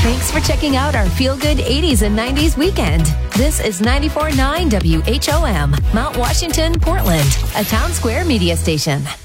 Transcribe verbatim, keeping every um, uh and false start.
Thanks for checking out our Feel Good eighties and nineties weekend. This is ninety-four point nine W H O M, Mount Washington, Portland, a Town Square media station.